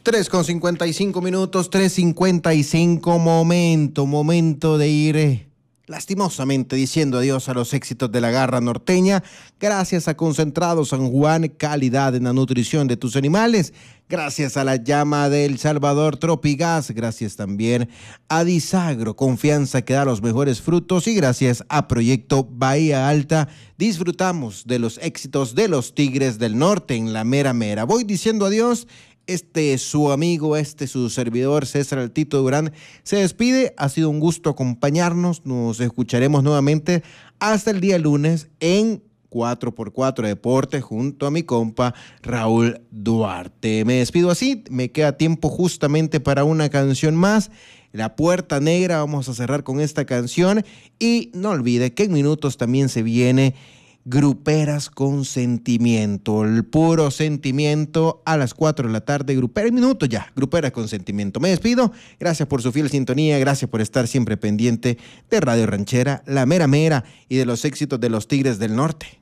3:55, 3:55, momento de ir lastimosamente diciendo adiós a los éxitos de la garra norteña. Gracias a Concentrado San Juan, calidad en la nutrición de tus animales. Gracias a la llama del Salvador Tropigas. Gracias también a Disagro, confianza que da los mejores frutos. Y gracias a Proyecto Bahía Alta, disfrutamos de los éxitos de los Tigres del Norte en la mera mera. Voy diciendo adiós. Su amigo, su servidor, César El Tito Durán, se despide. Ha sido un gusto acompañarnos. Nos escucharemos nuevamente hasta el día lunes en 4x4 Deportes junto a mi compa Raúl Duarte. Me despido así. Me queda tiempo justamente para una canción más. La Puerta Negra. Vamos a cerrar con esta canción. Y no olvide que en minutos también se viene Gruperas con Sentimiento, el puro sentimiento a las 4 de la tarde, Gruperas con Sentimiento. Me despido, gracias por su fiel sintonía, gracias por estar siempre pendiente de Radio Ranchera, la mera mera y de los éxitos de los Tigres del Norte.